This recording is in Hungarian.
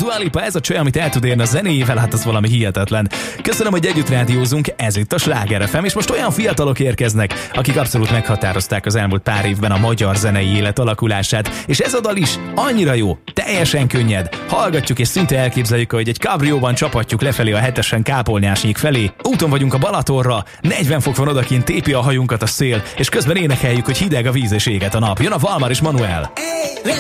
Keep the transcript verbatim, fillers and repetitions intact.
Dua Lipa, ez a csaj, amit el tud érni a zenéjével, hát az valami hihetetlen. Köszönöm, hogy együtt rádiózunk, ez itt a Sláger ef em, és most olyan fiatalok érkeznek, akik abszolút meghatározták az elmúlt pár évben a magyar zenei élet alakulását, és ez a dal is annyira jó, teljesen könnyed. Hallgatjuk és szinte elképzeljük, hogy egy kabrióban csapatjuk lefelé a hetesen Kápolnyásnyék felé. Úton vagyunk a Balatonra, negyven fok van odakint, tépi a hajunkat a szél, és közben énekeljük, hogy hideg a víz és éget a nap. Jön a Valmar és Manuel.